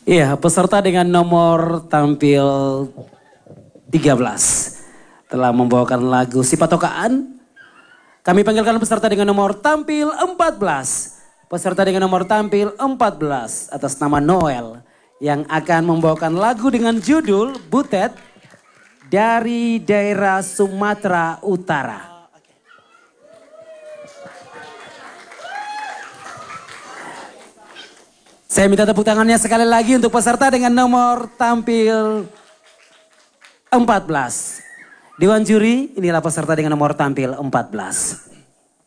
Iya, peserta dengan nomor tampil 13 telah membawakan lagu Si Patokaan. Kami panggilkan peserta dengan nomor tampil 14. Peserta dengan nomor tampil 14 atas nama Noel yang akan membawakan lagu dengan judul Butet dari daerah Sumatera Utara. Saya minta tepuk tangannya sekali lagi untuk peserta dengan nomor tampil 14. Dewan juri, inilah peserta dengan nomor tampil 14.